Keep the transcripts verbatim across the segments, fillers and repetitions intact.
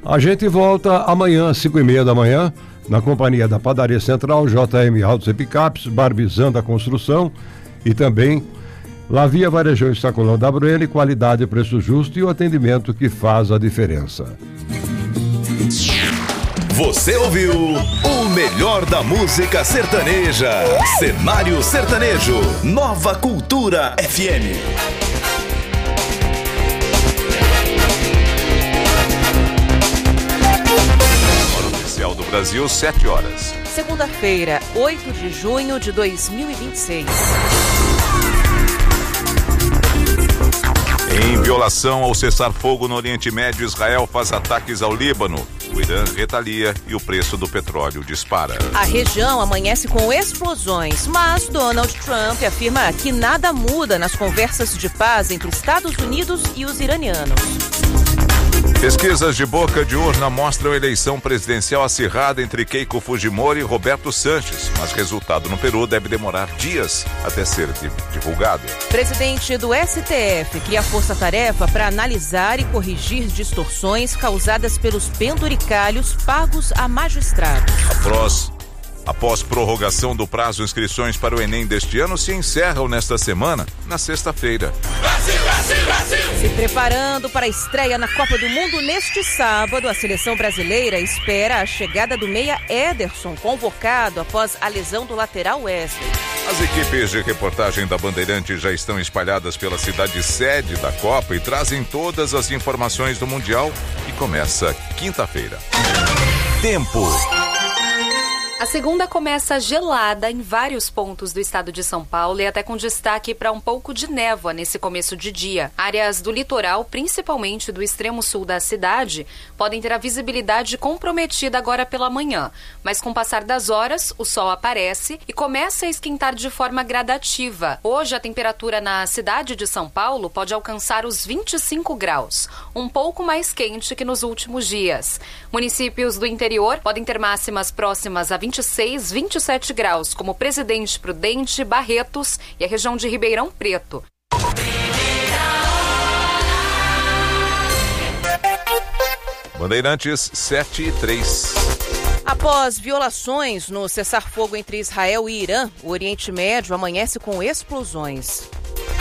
A gente volta amanhã, às cinco e meia da manhã, na companhia da Padaria Central, J M Autos e Picapes, Barbizan da Construção e também Lavia Varejão e Sacolão da Bruele, qualidade, preço justo e o atendimento que faz a diferença. Você ouviu o melhor da música sertaneja. Cenário Sertanejo, Nova Cultura F M. Hora oficial do Brasil, sete horas. Segunda-feira, oito de junho de dois mil e vinte e seis. Em violação ao cessar-fogo no Oriente Médio, Israel faz ataques ao Líbano. O Irã retalia e o preço do petróleo dispara. A região amanhece com explosões, mas Donald Trump afirma que nada muda nas conversas de paz entre Estados Unidos e os iranianos. Pesquisas de boca de urna mostram eleição presidencial acirrada entre Keiko Fujimori e Roberto Sanches, mas resultado no Peru deve demorar dias até ser divulgado. Presidente do S T F cria força-tarefa para analisar e corrigir distorções causadas pelos penduricalhos pagos a magistrados. Após, após prorrogação do prazo, inscrições para o Enem deste ano se encerram nesta semana, na sexta-feira. Brasil, Brasil, Brasil! Se preparando para a estreia na Copa do Mundo neste sábado, a seleção brasileira espera a chegada do meia Ederson, convocado após a lesão do lateral Wesley. As equipes de reportagem da Bandeirantes já estão espalhadas pela cidade sede da Copa e trazem todas as informações do Mundial, que começa quinta-feira. Tempo. A segunda começa gelada em vários pontos do estado de São Paulo e até com destaque para um pouco de névoa nesse começo de dia. Áreas do litoral, principalmente do extremo sul da cidade, podem ter a visibilidade comprometida agora pela manhã. Mas com o passar das horas, o sol aparece e começa a esquentar de forma gradativa. Hoje, a temperatura na cidade de São Paulo pode alcançar os vinte e cinco graus, um pouco mais quente que nos últimos dias. Municípios do interior podem ter máximas próximas a vinte e seis, vinte e sete graus, como Presidente Prudente, Barretos e a região de Ribeirão Preto. Bandeirantes sete e três. Após violações no cessar-fogo entre Israel e Irã, o Oriente Médio amanhece com explosões.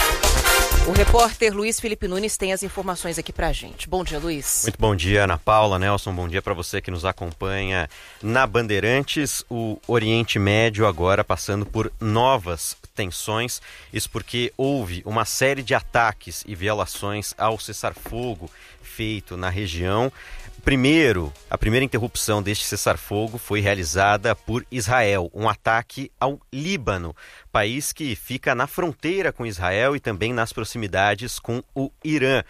O repórter Luiz Felipe Nunes tem as informações aqui pra gente. Bom dia, Luiz. Muito bom dia, Ana Paula, Nelson. Bom dia para você que nos acompanha na Bandeirantes. O Oriente Médio agora passando por novas tensões. Isso porque houve uma série de ataques e violações ao cessar-fogo feito na região. Primeiro, a primeira interrupção deste cessar-fogo foi realizada por Israel, um ataque ao Líbano, país que fica na fronteira com Israel e também nas proximidades com o Irã.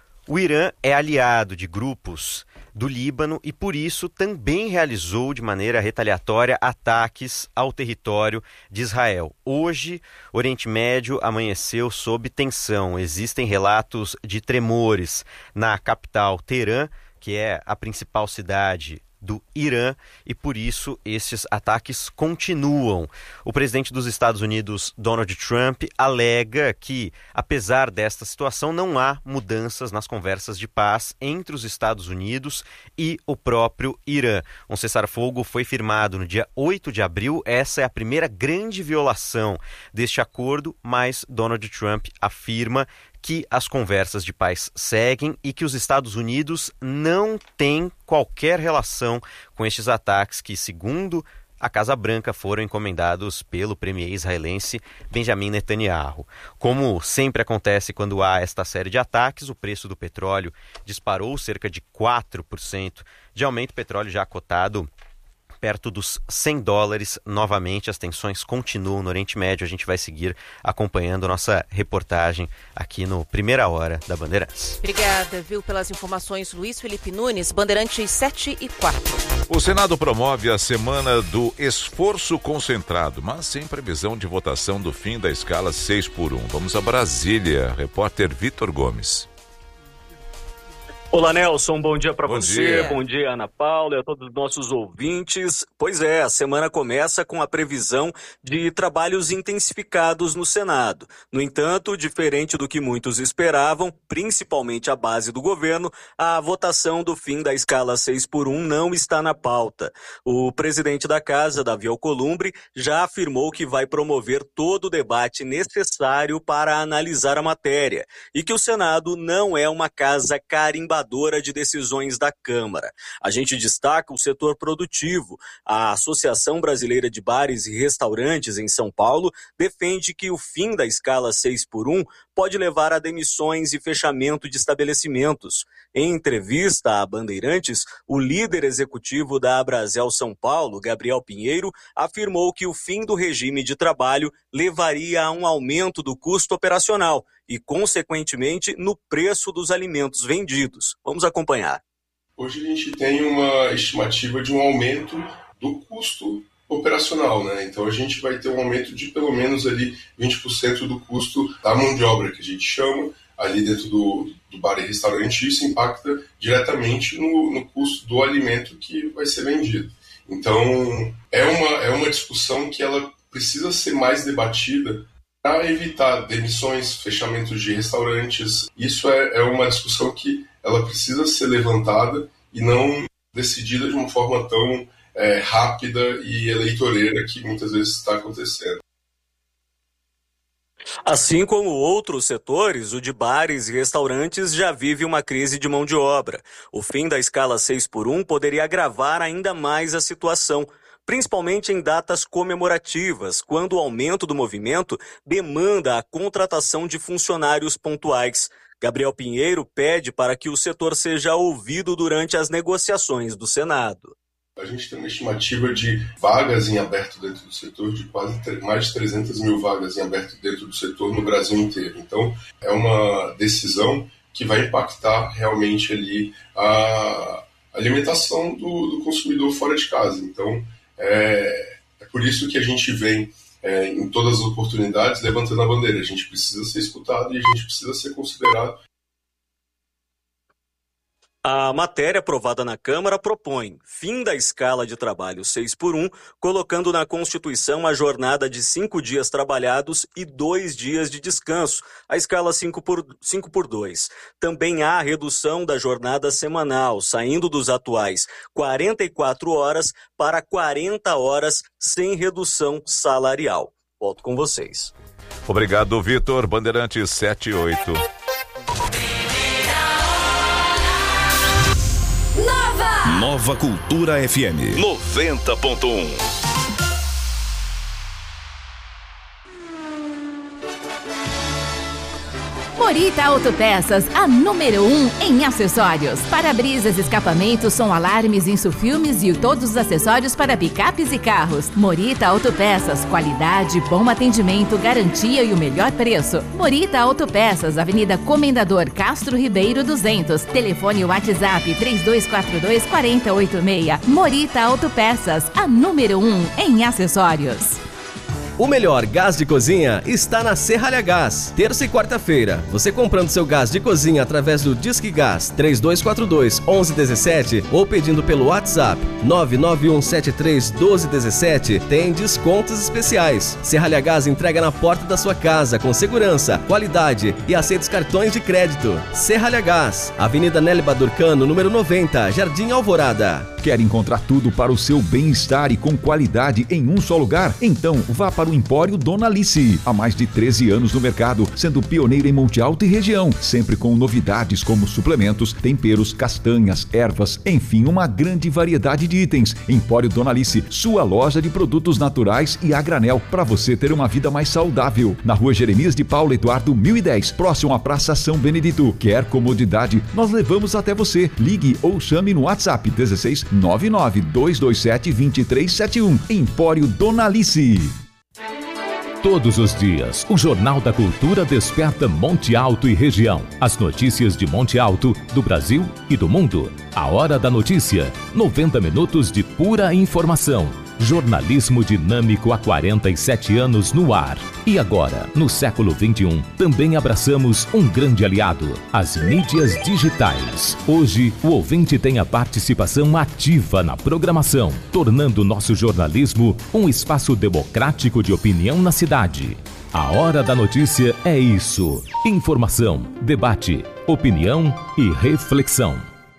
O Irã é aliado de grupos do Líbano e, por isso, também realizou de maneira retaliatória ataques ao território de Israel. Hoje, o Oriente Médio amanheceu sob tensão. Existem relatos de tremores na capital Teherã, que é a principal cidade do Irã, e por isso esses ataques continuam. O presidente dos Estados Unidos, Donald Trump, alega que, apesar desta situação, não há mudanças nas conversas de paz entre os Estados Unidos e o próprio Irã. Um cessar-fogo foi firmado no dia oito de abril. Essa é a primeira grande violação deste acordo, mas Donald Trump afirma que as conversas de paz seguem e que os Estados Unidos não têm qualquer relação com estes ataques que, segundo a Casa Branca, foram encomendados pelo premier israelense Benjamin Netanyahu. Como sempre acontece quando há esta série de ataques, o preço do petróleo disparou cerca de quatro por cento de aumento. O petróleo já cotado perto dos cem dólares. Novamente, as tensões continuam no Oriente Médio. A gente vai seguir acompanhando a nossa reportagem aqui no Primeira Hora da Bandeirantes. Obrigada, viu, pelas informações, Luiz Felipe Nunes. Bandeirantes sete e quatro. O Senado promove a semana do esforço concentrado, mas sem previsão de votação do fim da escala seis por um. Vamos a Brasília. Repórter Vitor Gomes. Olá, Nelson, bom dia para você, dia. bom dia, Ana Paula e a todos os nossos ouvintes. Pois é, a semana começa com a previsão de trabalhos intensificados no Senado. No entanto, diferente do que muitos esperavam, principalmente a base do governo, a votação do fim da escala seis por um não está na pauta. O presidente da Casa, Davi Alcolumbre, já afirmou que vai promover todo o debate necessário para analisar a matéria e que o Senado não é uma casa carimbadora de decisões da Câmara. A gente destaca o setor produtivo. A Associação Brasileira de Bares e Restaurantes em São Paulo defende que o fim da escala seis por um pode levar a demissões e fechamento de estabelecimentos. Em entrevista à Bandeirantes, o líder executivo da Abrazel São Paulo, Gabriel Pinheiro, afirmou que o fim do regime de trabalho levaria a um aumento do custo operacional e, consequentemente, no preço dos alimentos vendidos. Vamos acompanhar. Hoje a gente tem uma estimativa de um aumento do custo operacional, né? Então a gente vai ter um aumento de pelo menos ali vinte por cento do custo da mão de obra, que a gente chama, ali dentro do, do bar e restaurante, e isso impacta diretamente no, no custo do alimento que vai ser vendido. Então é uma, é uma discussão que ela precisa ser mais debatida para evitar demissões, fechamentos de restaurantes. Isso é, é uma discussão que ela precisa ser levantada e não decidida de uma forma tão é, rápida e eleitoreira que muitas vezes está acontecendo. Assim como outros setores, o de bares e restaurantes já vive uma crise de mão de obra. O fim da escala seis por um poderia agravar ainda mais a situação, principalmente em datas comemorativas, quando o aumento do movimento demanda a contratação de funcionários pontuais. Gabriel Pinheiro pede para que o setor seja ouvido durante as negociações do Senado. A gente tem uma estimativa de vagas em aberto dentro do setor, de quase mais de trezentas mil vagas em aberto dentro do setor no Brasil inteiro. Então, é uma decisão que vai impactar realmente ali a alimentação do, do consumidor fora de casa. Então, é, é por isso que a gente vem, é, em todas as oportunidades, levantando a bandeira. A gente precisa ser escutado e a gente precisa ser considerado. A matéria aprovada na Câmara propõe fim da escala de trabalho seis por um, colocando na Constituição a jornada de cinco dias trabalhados e dois dias de descanso, a escala cinco por dois. Também há a redução da jornada semanal, saindo dos atuais quarenta e quatro horas para quarenta horas sem redução salarial. Volto com vocês. Obrigado, Vitor. Bandeirantes sete e oito. Nova Cultura F M noventa ponto um. Morita Autopeças, a número um em acessórios. Para-brisas, escapamentos, som alarmes, insufilmes e todos os acessórios para picapes e carros. Morita Autopeças, qualidade, bom atendimento, garantia e o melhor preço. Morita Autopeças, Avenida Comendador Castro Ribeiro duzentos. Telefone WhatsApp três dois quatro dois, quatro oito seis. Morita Autopeças, a número um em acessórios. O melhor gás de cozinha está na Serralha Gás. Terça e quarta-feira, você comprando seu gás de cozinha através do Disque Gás três dois quatro dois, um um um sete ou pedindo pelo WhatsApp nove nove um sete três, um dois um sete, tem descontos especiais. Serralha Gás entrega na porta da sua casa com segurança, qualidade e aceita os cartões de crédito. Serralha Gás, Avenida Nélio Badurcano, número noventa, Jardim Alvorada. Quer encontrar tudo para o seu bem-estar e com qualidade em um só lugar? Então vá para o Empório Dona Alice. Há mais de treze anos no mercado, sendo pioneira em Monte Alto e região, sempre com novidades como suplementos, temperos, castanhas, ervas, enfim, uma grande variedade de itens. Empório Dona Alice, sua loja de produtos naturais e a granel, para você ter uma vida mais saudável. Na Rua Jeremias de Paulo Eduardo mil e dez, próximo à Praça São Benedito. Quer comodidade? Nós levamos até você. Ligue ou chame no WhatsApp dezesseis, nove nove dois dois sete, dois três sete um. Empório Dona Alice. Todos os dias, o Jornal da Cultura desperta Monte Alto e região. As notícias de Monte Alto, do Brasil e do mundo. A Hora da Notícia. noventa minutos de pura informação. Jornalismo dinâmico há quarenta e sete anos no ar. E agora, no século vinte e um, também abraçamos um grande aliado, as mídias digitais. Hoje, o ouvinte tem a participação ativa na programação, tornando o nosso jornalismo um espaço democrático de opinião na cidade. A Hora da Notícia é isso. Informação, debate, opinião e reflexão.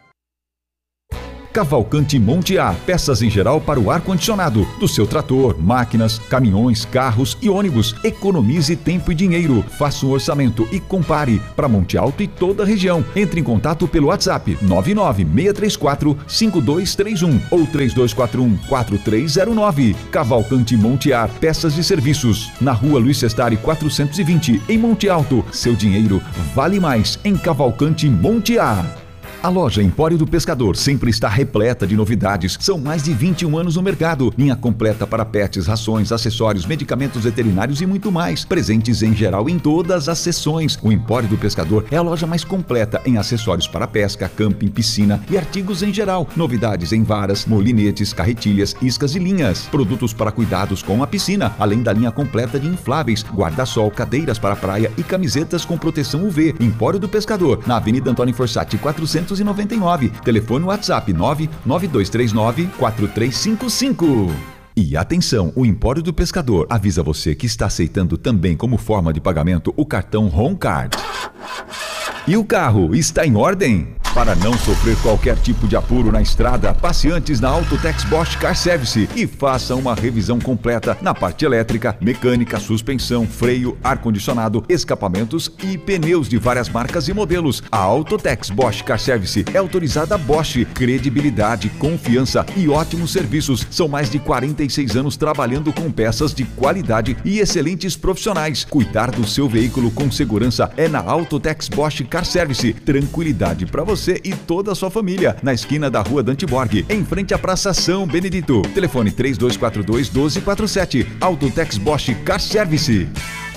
Cavalcante Monte A, peças em geral para o ar-condicionado do seu trator, máquinas, caminhões, carros e ônibus. Economize tempo e dinheiro. Faça um orçamento e compare para Monte Alto e toda a região. Entre em contato pelo WhatsApp nove nove seis três quatro cinco dois três um ou três dois quatro um quatro três zero nove. Cavalcante Monte A, peças e serviços. Na rua Luiz Sestari quatrocentos e vinte, em Monte Alto. Seu dinheiro vale mais em Cavalcante Monte A. A loja Empório do Pescador sempre está repleta de novidades. São mais de vinte e um anos no mercado. Linha completa para pets, rações, acessórios, medicamentos veterinários e muito mais. Presentes em geral em todas as seções. O Empório do Pescador é a loja mais completa em acessórios para pesca, camping, piscina e artigos em geral. Novidades em varas, molinetes, carretilhas, iscas e linhas. Produtos para cuidados com a piscina, além da linha completa de infláveis, guarda-sol, cadeiras para praia e camisetas com proteção U V. Empório do Pescador, na Avenida Antônio Forsatti quatrocentos e noventa e nove. Telefone WhatsApp nove nove dois três nove quatro três cinco cinco. E atenção, o Empório do Pescador avisa você que está aceitando também como forma de pagamento o cartão Home Card. E o carro está em ordem? Para não sofrer qualquer tipo de apuro na estrada, passe antes na Autotex Bosch Car Service e faça uma revisão completa na parte elétrica, mecânica, suspensão, freio, ar-condicionado, escapamentos e pneus de várias marcas e modelos. A Autotex Bosch Car Service é autorizada Bosch, credibilidade, confiança e ótimos serviços. São mais de quarenta e seis anos trabalhando com peças de qualidade e excelentes profissionais. Cuidar do seu veículo com segurança é na Autotex Bosch Car Service. Tranquilidade para você e toda a sua família, na esquina da Rua Dante Borg, em frente à Praça São Benedito. Telefone três dois quatro dois um dois quatro sete. Autotex Bosch Car Service.